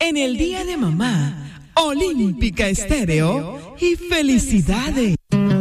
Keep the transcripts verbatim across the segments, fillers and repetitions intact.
En el Día de Mamá, Olímpica Estéreo y felicidades.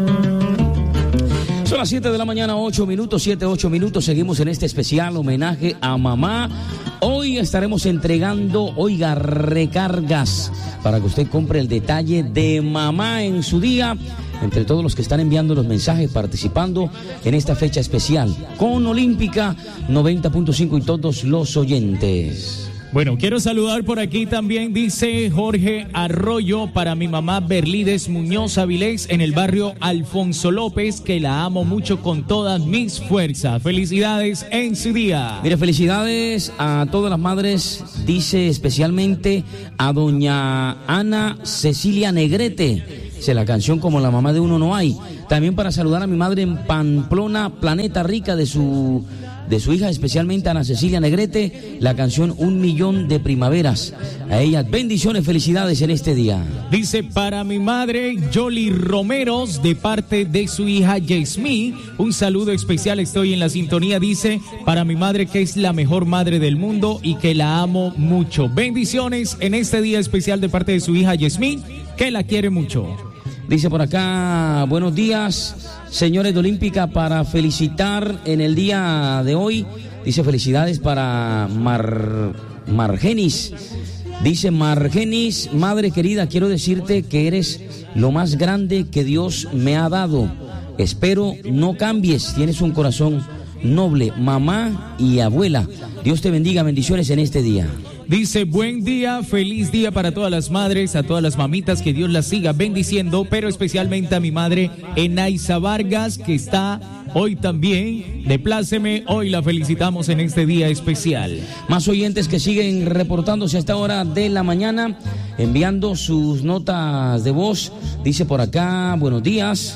Son las siete de la mañana, ocho minutos, siete, ocho minutos. Seguimos en este especial homenaje a mamá. Hoy estaremos entregando, oiga, recargas para que usted compre el detalle de mamá en su día. Entre todos los que están enviando los mensajes, participando en esta fecha especial con Olímpica noventa punto cinco y todos los oyentes. Bueno, quiero saludar por aquí también, dice Jorge Arroyo, para mi mamá Berlides Muñoz Avilés en el barrio Alfonso López, que la amo mucho con todas mis fuerzas. Felicidades en su día. Mire, felicidades a todas las madres, dice especialmente a doña Ana Cecilia Negrete. Dice, la canción Como la mamá de uno no hay. También para saludar a mi madre en Pamplona, Planeta Rica, de su... de su hija, especialmente Ana Cecilia Negrete, la canción Un Millón de Primaveras. A ella, bendiciones, felicidades en este día. Dice, para mi madre, Yoli Romeros, de parte de su hija Yasmí, un saludo especial, estoy en la sintonía, dice, para mi madre, que es la mejor madre del mundo y que la amo mucho. Bendiciones en este día especial de parte de su hija Yasmí, que la quiere mucho. Dice por acá, buenos días, señores de Olímpica, para felicitar en el día de hoy. Dice, felicidades para Mar, Margenis. Dice, Margenis, madre querida, quiero decirte que eres lo más grande que Dios me ha dado. Espero no cambies, tienes un corazón noble, mamá y abuela. Dios te bendiga, bendiciones en este día. Dice, buen día, feliz día para todas las madres, a todas las mamitas, que Dios las siga bendiciendo, pero especialmente a mi madre Enaisa Vargas, que está hoy también de pláceme, hoy la felicitamos en este día especial. Más oyentes que siguen reportándose a esta hora de la mañana, enviando sus notas de voz. Dice por acá, buenos días.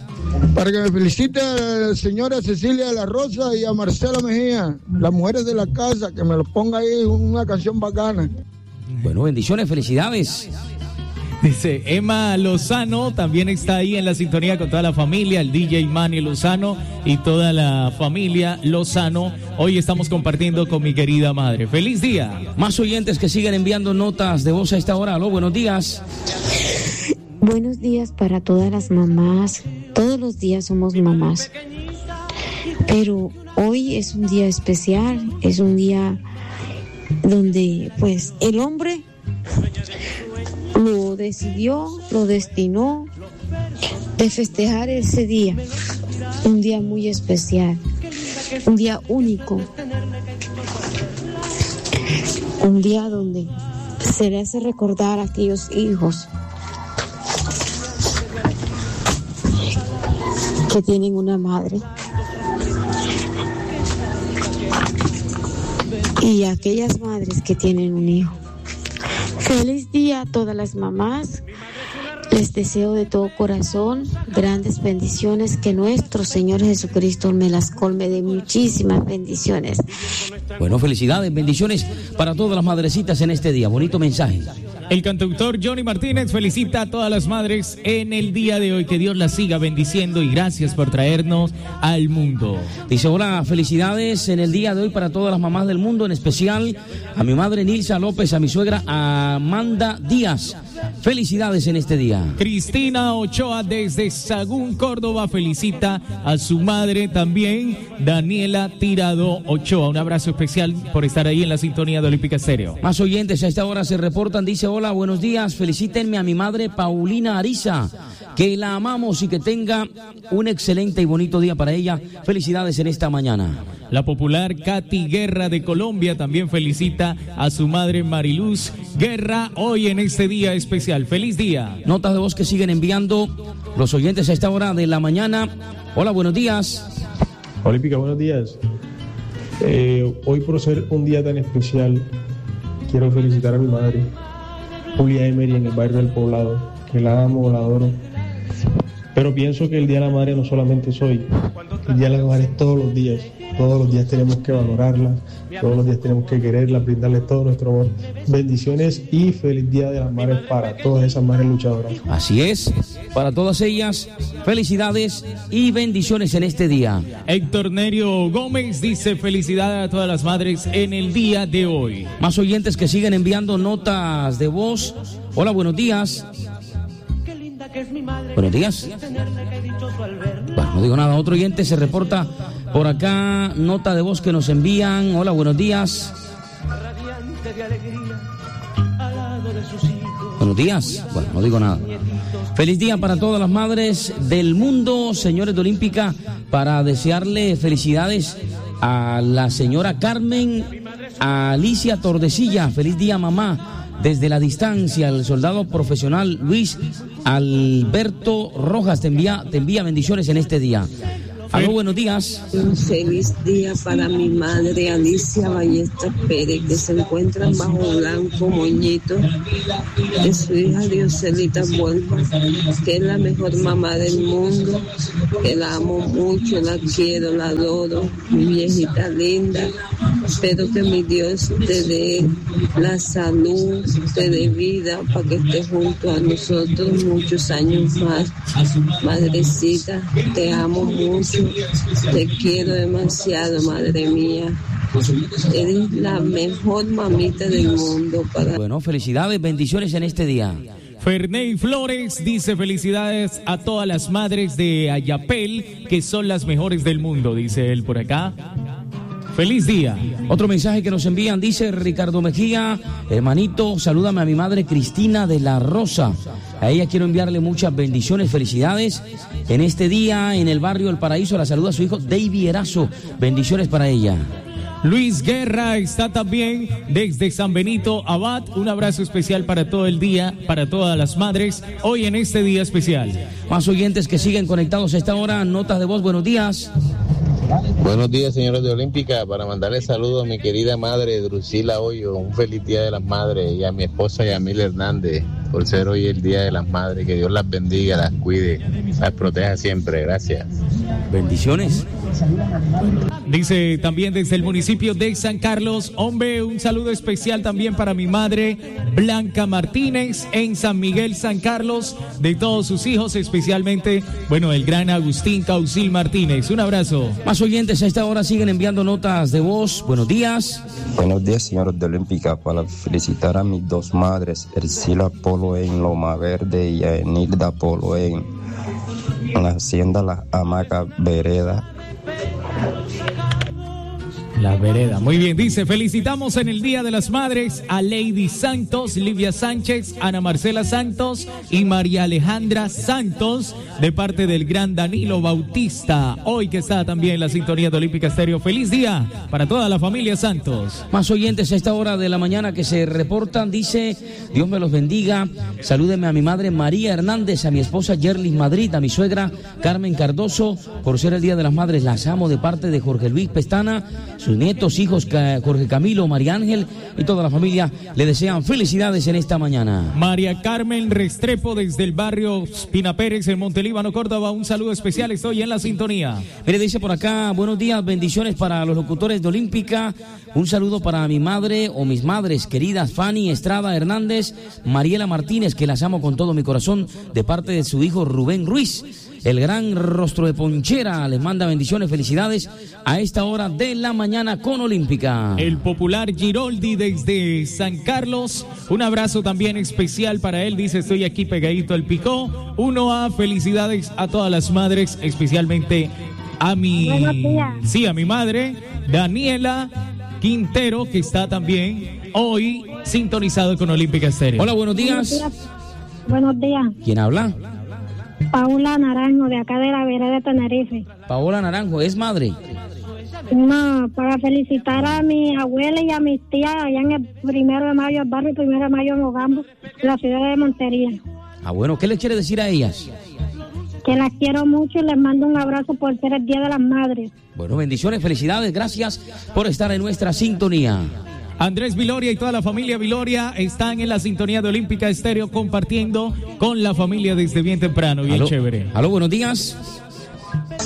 Para que me felicite a la señora Cecilia de la Rosa y a Marcela Mejía, las mujeres de la casa, que me lo ponga ahí una canción bacana. Bueno, bendiciones, felicidades. Dice, Emma Lozano también está ahí en la sintonía con toda la familia, el D J Manny Lozano y toda la familia Lozano. Hoy estamos compartiendo con mi querida madre. ¡Feliz día! Más oyentes que siguen enviando notas de voz a esta hora. Aló, buenos días. Buenos días para todas las mamás. Todos los días somos mamás, pero hoy es un día especial, es un día donde pues el hombre lo decidió, lo destinó de festejar ese día, un día muy especial, un día único, un día donde se le hace recordar a aquellos hijos que tienen una madre y aquellas madres que tienen un hijo. Feliz día a todas las mamás. Les deseo de todo corazón grandes bendiciones, que nuestro Señor Jesucristo me las colme de muchísimas bendiciones. Bueno, felicidades, bendiciones para todas las madrecitas en este día. Bonito mensaje. El cantautor Johnny Martínez felicita a todas las madres en el día de hoy. Que Dios las siga bendiciendo y gracias por traernos al mundo. Dice, hola, felicidades en el día de hoy para todas las mamás del mundo, en especial a mi madre Nilsa López, a mi suegra Amanda Díaz. Felicidades en este día. Cristina Ochoa desde Sagún, Córdoba, felicita a su madre también, Daniela Tirado Ochoa. Un abrazo especial por estar ahí en la sintonía de Olímpica Estéreo. Más oyentes a esta hora se reportan. Dice, hola, buenos días, felicítenme a mi madre Paulina Ariza, que la amamos y que tenga un excelente y bonito día para ella. Felicidades en esta mañana. La popular Katy Guerra de Colombia también felicita a su madre Mariluz Guerra hoy en este día especial. ¡Feliz día! Notas de voz que siguen enviando los oyentes a esta hora de la mañana. Hola, buenos días. Olímpica, buenos días. Eh, hoy, por ser un día tan especial, quiero felicitar a mi madre, Julia Emery, en el barrio del Poblado, que la amo, la adoro. Pero pienso que el Día de la Madre no solamente es hoy, El Día de las Madres todos los días. Todos los días tenemos que valorarla, todos los días tenemos que quererla, brindarle todo nuestro amor. Bendiciones y feliz Día de las Madres para todas esas madres luchadoras. Así es, para todas ellas, felicidades y bendiciones en este día. Héctor Nerio Gómez dice felicidades a todas las madres en el día de hoy. Más oyentes que siguen enviando notas de voz. Hola, buenos días. Buenos días. Bueno, no digo nada. Otro oyente se reporta por acá. Nota de voz que nos envían. Hola, buenos días. Buenos días. Bueno, no digo nada. Feliz día para todas las madres del mundo, señores de Olímpica, para desearle felicidades a la señora Carmen Alicia Tordesilla. Feliz día, mamá. Desde la distancia, el soldado profesional Luis Alberto Rojas te envía, te envía bendiciones en este día. Aló, buenos días. Un feliz día para mi madre Alicia Ballesta Pérez, que se encuentra en Bajo Blanco, Moñito, de su hija Dioselita Vuelva, que es la mejor mamá del mundo, que la amo mucho, la quiero, la adoro, mi viejita linda. Espero que mi Dios te dé la salud, te dé vida para que estés junto a nosotros muchos años más. Madrecita, te amo mucho. Te quiero demasiado, madre mía. Eres la mejor mamita del mundo. Para... Bueno, felicidades, bendiciones en este día. Ferney Flores dice felicidades a todas las madres de Ayapel, que son las mejores del mundo, dice él por acá. Feliz día. Otro mensaje que nos envían, dice Ricardo Mejía, hermanito, salúdame a mi madre Cristina de la Rosa. A ella quiero enviarle muchas bendiciones, felicidades en este día en el barrio El Paraíso. La saluda a su hijo David Erazo. Bendiciones para ella. Luis Guerra está también desde San Benito Abad. Un abrazo especial para todo el día, para todas las madres, hoy en este día especial. Más oyentes que siguen conectados a esta hora, notas de voz, buenos días. Buenos días, señores de Olímpica, para mandarle saludos a mi querida madre Drusila Hoyo, un feliz día de las madres, y a mi esposa Yamil Hernández, por ser hoy el día de las madres. Que Dios las bendiga, las cuide, las proteja siempre. Gracias. Bendiciones. Dice también desde el municipio de San Carlos, hombre, un saludo especial también para mi madre Blanca Martínez en San Miguel, San Carlos, de todos sus hijos, especialmente, bueno, el gran Agustín Caucil Martínez. Un abrazo. Más oyentes a esta hora siguen enviando notas de voz. Buenos días. Buenos días, señores de Olímpica, para felicitar a mis dos madres, Ercila Polo en Loma Verde y a Enilda Polo en la hacienda Las Hamacas Vereda. La vereda, muy bien, dice, felicitamos en el Día de las Madres a Lady Santos, Livia Sánchez, Ana Marcela Santos y María Alejandra Santos, de parte del gran Danilo Bautista, hoy que está también en la sintonía de Olímpica Estéreo. Feliz día para toda la familia Santos. Más oyentes a esta hora de la mañana que se reportan, dice, Dios me los bendiga, salúdeme a mi madre María Hernández, a mi esposa Yerlis Madrid, a mi suegra Carmen Cardoso, por ser el Día de las Madres, las amo, de parte de Jorge Luis Pestana, sus nietos, hijos, Jorge Camilo, María Ángel y toda la familia le desean felicidades en esta mañana. María Carmen Restrepo desde el barrio Pina Pérez en Montelíbano, Córdoba, un saludo especial, estoy en la sintonía. Mire, dice por acá, buenos días, bendiciones para los locutores de Olímpica, un saludo para mi madre o mis madres queridas Fanny Estrada Hernández, Mariela Martínez, que las amo con todo mi corazón, de parte de su hijo Rubén Ruiz. El gran rostro de Ponchera les manda bendiciones, felicidades a esta hora de la mañana con Olímpica. El popular Giroldi desde San Carlos, un abrazo también especial para él, dice, estoy aquí pegadito al Picó. Uno a felicidades a todas las madres, especialmente a mi, sí, a mi madre, Daniela Quintero, que está también hoy sintonizado con Olímpica Estéreo. Hola, buenos días. Buenos días. Buenos días. ¿Quién habla? Paola Naranjo, de acá de la vereda de Tenerife. Paola Naranjo, ¿es madre? No, para felicitar a mi abuela y a mis tías allá en el primero de mayo, el barrio primero de mayo en Ogambos, la ciudad de Montería. Ah, bueno, ¿qué les quiere decir a ellas? Que las quiero mucho y les mando un abrazo por ser el Día de las Madres. Bueno, bendiciones, felicidades, gracias por estar en nuestra sintonía. Andrés Viloria y toda la familia Viloria están en la sintonía de Olímpica Estéreo, compartiendo con la familia desde bien temprano, bien aló, chévere. Aló, buenos días.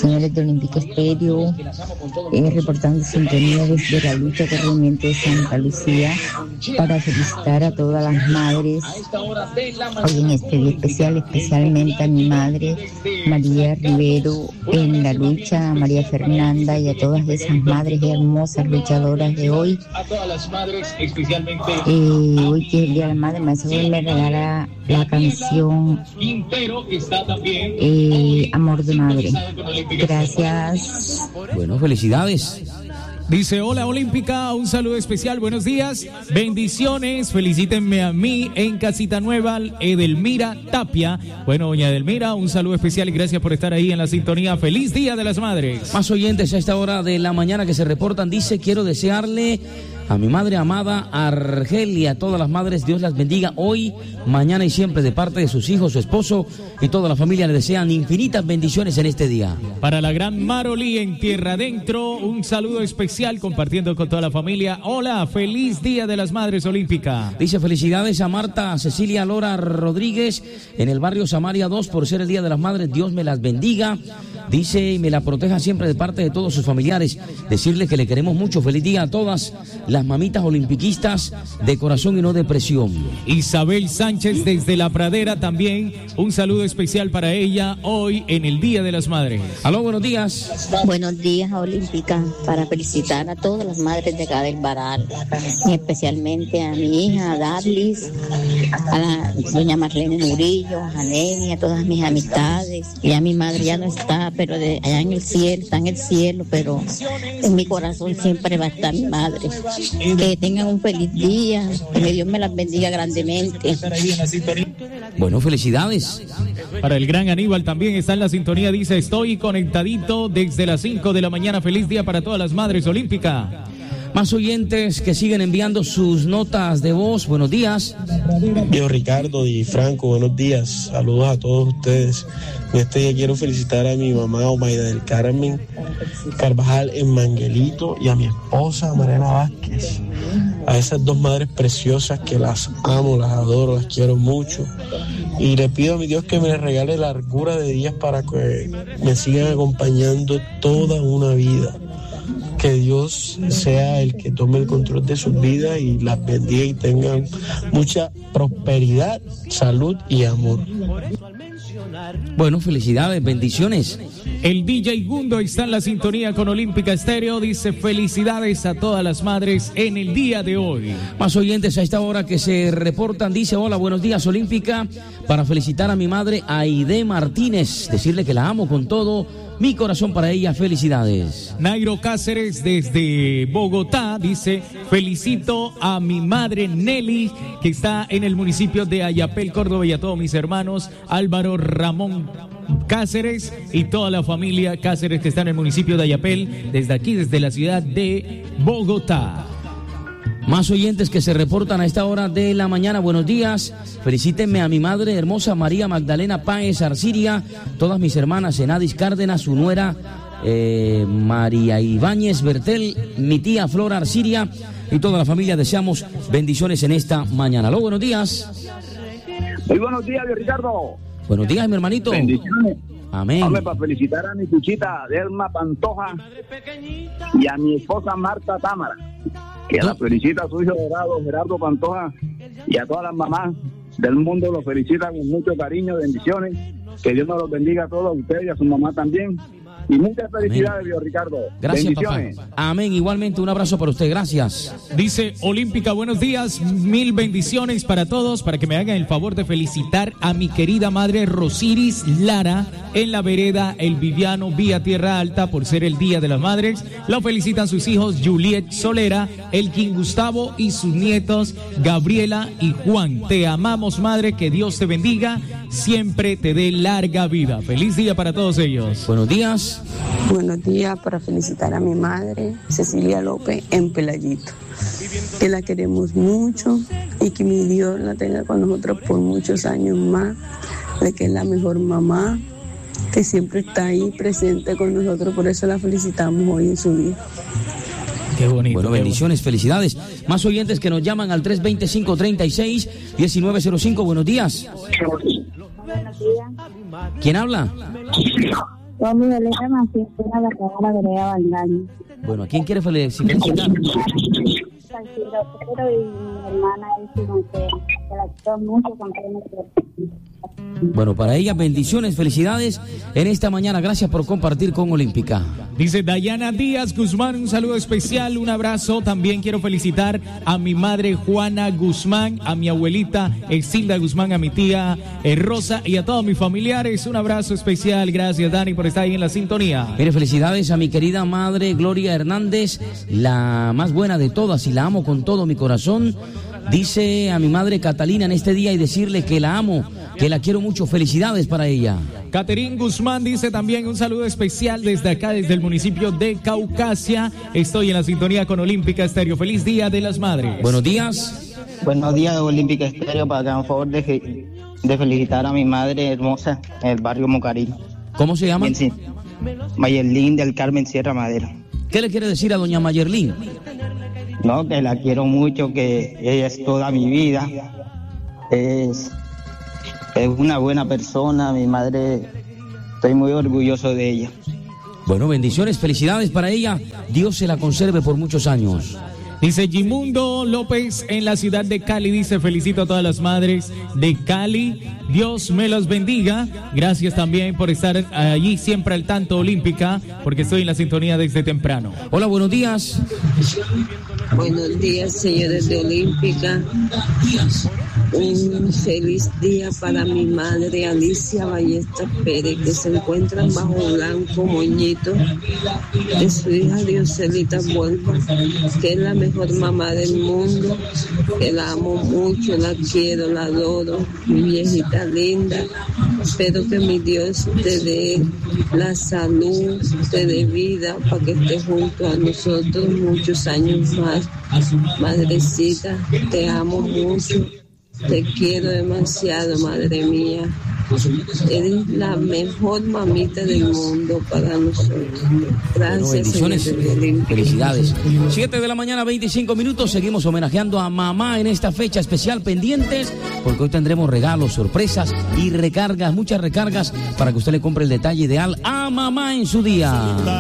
señores de Olímpica Estéreo, eh, reportando sintonía desde la lucha corriente de Santa Lucía para felicitar a todas las madres hoy en este día especial, especialmente a mi madre María Rivero en la lucha, a María Fernanda y a todas esas madres hermosas luchadoras de hoy. Eh, hoy que es el Día de la Madre, me me regala la canción eh, Amor de Madre. Gracias. Bueno, felicidades. Dice, hola Olímpica, un saludo especial, buenos días, bendiciones, felicítenme a mí en Casita Nueva, Edelmira Tapia. Bueno, doña Edelmira, un saludo especial y gracias por estar ahí en la sintonía. Feliz Día de las Madres. Más oyentes a esta hora de la mañana que se reportan, dice, quiero desearle a mi madre amada Argelia, a todas las madres, Dios las bendiga hoy, mañana y siempre, de parte de sus hijos, su esposo y toda la familia le desean infinitas bendiciones en este día. Para la gran Marolí en Tierra Adentro, un saludo especial compartiendo con toda la familia. Hola, feliz Día de las Madres, Olímpica. Dice, felicidades a Marta Cecilia Lora Rodríguez en el barrio Samaria dos por ser el Día de las Madres, Dios me las bendiga. Dice, y me la proteja siempre de parte de todos sus familiares. Decirle que le queremos mucho. Feliz día a todas las mamitas olimpiquistas de corazón y no de presión. Isabel Sánchez desde La Pradera también. Un saludo especial para ella hoy en el Día de las Madres. Aló, buenos días. Buenos días, Olímpica. Para felicitar a todas las madres de acá del Baral. Y especialmente a mi hija, a Darlis, a la doña Marlene Murillo, a Neni, a todas mis amistades. Y a mi madre ya no está, pero de allá en el cielo, está en el cielo, pero en mi corazón siempre va a estar mi madre. Que tengan un feliz día, que Dios me las bendiga grandemente. Bueno, felicidades. Para el gran Aníbal también está en la sintonía, dice, estoy conectadito desde las cinco de la mañana, feliz día para todas las madres, Olímpica. Más oyentes que siguen enviando sus notas de voz. Buenos días. Yo, Ricardo y Franco, buenos días. Saludos a todos ustedes. En este día quiero felicitar a mi mamá Omaida del Carmen Carvajal en Manguelito y a mi esposa Mariana Vázquez. A esas dos madres preciosas que las amo, las adoro, las quiero mucho. Y le pido a mi Dios que me regale largura de días para que me sigan acompañando toda una vida. Que Dios sea el que tome el control de sus vidas y las bendiga y tengan mucha prosperidad, salud y amor. Bueno, felicidades, bendiciones. El D J Gundo está en la sintonía con Olímpica Estéreo. Dice, felicidades a todas las madres en el día de hoy. Más oyentes a esta hora que se reportan. Dice, hola, buenos días, Olímpica. Para felicitar a mi madre Aide Martínez. Decirle que la amo con todo mi corazón, para ella, felicidades. Nairo Cáceres desde Bogotá dice, felicito a mi madre Nelly, que está en el municipio de Ayapel, Córdoba, y a todos mis hermanos Álvaro Ramón Cáceres y toda la familia Cáceres que está en el municipio de Ayapel, desde aquí, desde la ciudad de Bogotá. Más oyentes que se reportan a esta hora de la mañana. Buenos días. Felicítenme a mi madre hermosa María Magdalena Páez Arciria, todas mis hermanas Enadis Cárdenas, su nuera eh, María Ibáñez Bertel, mi tía Flora Arciria y toda la familia. Deseamos bendiciones en esta mañana. Aló, buenos días. Muy buenos días, Ricardo. Buenos días, mi hermanito. Bendiciones. Amén. Hombre, para felicitar a mi cuchita Delma Pantoja y a mi esposa Marta Támara, que la felicita a su hijo dorado Gerardo Pantoja, y a todas las mamás del mundo los felicitan con mucho cariño, bendiciones, que Dios nos los bendiga a todos ustedes y a su mamá también, y muchas felicidades, Dios Ricardo. Gracias, papá. Amén, igualmente un abrazo para usted, gracias. Dice Olímpica, buenos días, mil bendiciones para todos, para que me hagan el favor de felicitar a mi querida madre Rosiris Lara en la vereda El Viviano, vía Tierra Alta, por ser el Día de las Madres. Lo felicitan sus hijos Juliet Solera, Elkin Gustavo y sus nietos Gabriela y Juan. Te amamos, madre, que Dios te bendiga, siempre te dé larga vida. Feliz día para todos ellos. Buenos días. Buenos días, para felicitar a mi madre Cecilia López en Pelayito, que la queremos mucho y que mi Dios la tenga con nosotros por muchos años más, de que es la mejor mamá, que siempre está ahí presente con nosotros, por eso la felicitamos hoy en su día. Qué bonito. Bueno, bendiciones, bonito. Felicidades. Más oyentes que nos llaman al tres veinticinco, treinta y seis, diecinueve cero cinco. Buenos días. Buenos días. ¿Quién habla? Con mi Elena Macías, una de la vereda Bandaño. Bueno, ¿a quién quiere felicitar? Pero y mi hermana Isi Montero, que la quiero mucho con todo. Bueno, para ella, bendiciones, felicidades en esta mañana. Gracias por compartir con Olímpica. Dice Dayana Díaz Guzmán, un saludo especial, un abrazo. También quiero felicitar a mi madre Juana Guzmán, a mi abuelita Exilda Guzmán, a mi tía eh, Rosa y a todos mis familiares. Un abrazo especial. Gracias, Dani, por estar ahí en la sintonía. Mire, felicidades a mi querida madre Gloria Hernández, la más buena de todas y la amo con todo mi corazón. Dice a mi madre Catalina en este día y decirle que la amo, que la quiero mucho. Felicidades para ella. Caterín Guzmán dice también un saludo especial desde acá, desde el municipio de Caucasia. Estoy en la sintonía con Olímpica Estéreo. Feliz Día de las Madres. Buenos días. Buenos días, Olímpica Estéreo, para que hagan favor de, de felicitar a mi madre hermosa en el barrio Mocarí. ¿Cómo se llama? Sí, Mayerlín del Carmen Sierra Madera. ¿Qué le quiere decir a doña Mayerlín? No, que la quiero mucho, que ella es toda mi vida. Es, es una buena persona, mi madre, estoy muy orgulloso de ella. Bueno, bendiciones, felicidades para ella. Dios se la conserve por muchos años. Dice Gimundo López en la ciudad de Cali, dice felicito a todas las madres de Cali, Dios me los bendiga, gracias también por estar allí siempre al tanto Olímpica, porque estoy en la sintonía desde temprano. Hola, buenos días. Buenos días, señores de Olímpica. Un feliz día para mi madre Alicia Ballesta Pérez, que se encuentra en Bajo Blanco, Moñito, de su hija Dioselita Vuelva, que es la mejor mamá del mundo, que la amo mucho, la quiero, la adoro, mi viejita linda. Espero que mi Dios te dé la salud, te dé vida para que estés junto a nosotros muchos años más. Madrecita, te amo mucho. Te quiero demasiado, madre mía. Eres la mejor mamita del mundo para nosotros. Gracias, bueno, bendiciones, felicidades. siete de la mañana, veinticinco minutos. Seguimos homenajeando a mamá en esta fecha especial. Pendientes, porque hoy tendremos regalos, sorpresas y recargas, muchas recargas para que usted le compre el detalle ideal a mamá en su día.